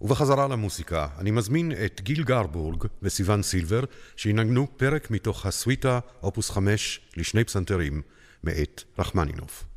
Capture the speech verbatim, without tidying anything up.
ובחזרה למוסיקה, אני מזמין את גיל גרבורג וסיוון סילבר, שינגנו פרק מתוך הסוויטה אופוס חמש לשני פסנתרים, מאת רחמנינוב.